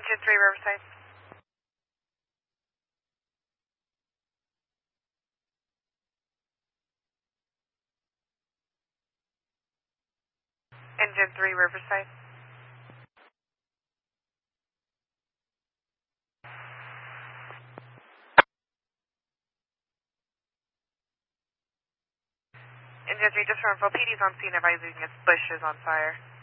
Engine 3 Riverside. Engine 3 Riverside. Engine 3, just for info, PD's on scene advising its bush is on fire.